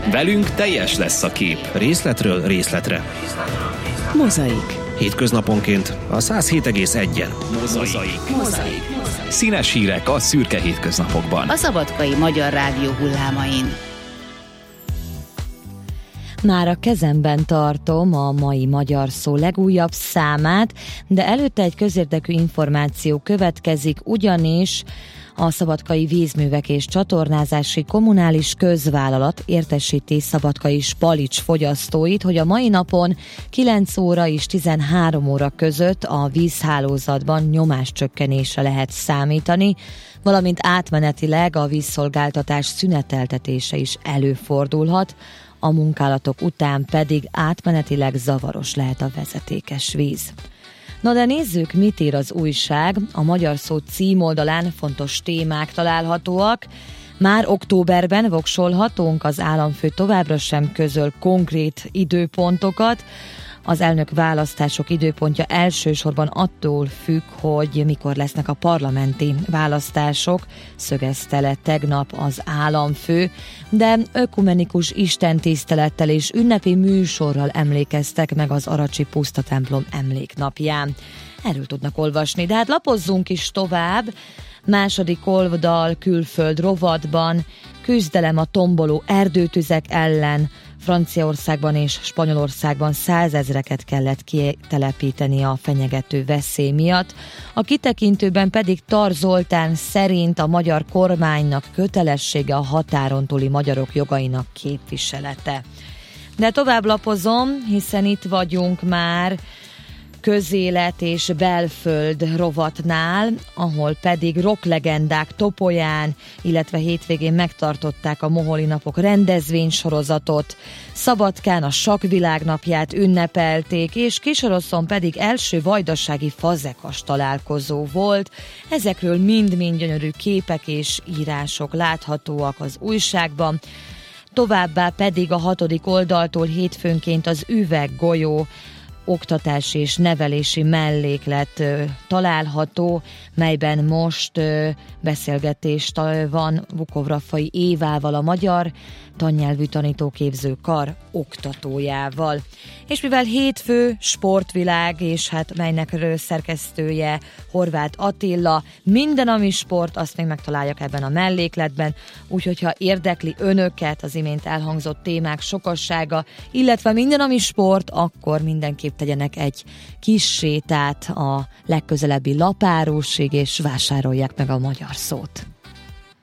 Velünk teljes lesz a kép, részletről részletre. Mozaik. Hétköznaponként a 107,1-en. Mozaik. Színes hírek a szürke hétköznapokban. A Szabadkai Magyar Rádió hullámain. Már a kezemben tartom a mai Magyar Szó legújabb számát, de előtte egy közérdekű információ következik, ugyanis a Szabadkai Vízművek és Csatornázási Kommunális Közvállalat értesíti Szabadkai Spalics fogyasztóit, hogy a mai napon 9 óra és 13 óra között a vízhálózatban nyomáscsökkenésre lehet számítani, valamint átmenetileg a vízszolgáltatás szüneteltetése is előfordulhat, a munkálatok után pedig átmenetileg zavaros lehet a vezetékes víz. Na de nézzük, mit ír az újság. A Magyar Szó címoldalán fontos témák találhatóak. Már októberben voksolhatunk, az államfő továbbra sem közöl konkrét időpontokat. Az elnök választások időpontja elsősorban attól függ, hogy mikor lesznek a parlamenti választások, szögezte le tegnap az államfő, de ökumenikus istentisztelettel és ünnepi műsorral emlékeztek meg az aracsi pusztatemplom emléknapján. Erről tudnak olvasni, de hát lapozzunk is tovább. Második oldal külföld rovatban küzdelem a tomboló erdőtüzek ellen. Franciaországban és Spanyolországban 100 000-eket kellett kitelepíteni a fenyegető veszély miatt. A kitekintőben pedig Tar Zoltán szerint a magyar kormánynak kötelessége a határon túli magyarok jogainak képviselete. De tovább lapozom, hiszen itt vagyunk már közélet és belföld rovatnál, ahol pedig rocklegendák Topolyán, illetve hétvégén megtartották a Moholi Napok rendezvénysorozatot, Szabadkán a sakkvilágnapját ünnepelték, és Kisoroszon pedig első vajdasági fazekas találkozó volt. Ezekről mind-mind gyönyörű képek és írások láthatóak az újságban. Továbbá pedig a 6. oldaltól hétfőnként az Üveggolyó oktatási és nevelési melléklet található, melyben most beszélgetést van Vukovraffai Évával, a Magyar Tannyelvű Tanítóképző Kar oktatójával. És mivel hétfő sportvilág, és hát melynek szerkesztője Horváth Attila, minden ami sport, azt még megtalálják ebben a mellékletben, úgyhogy ha érdekli önöket az imént elhangzott témák sokassága, illetve minden ami sport, akkor mindenképp tegyenek egy kis sétát a legközelebbi lapárusig, és vásárolják meg a Magyar Szót.